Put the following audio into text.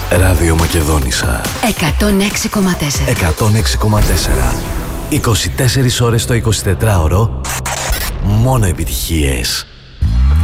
Ραδιομακεδόνισσα 106,4. 106,4. 24 ώρες το 24ωρο. Μόνο επιτυχίες.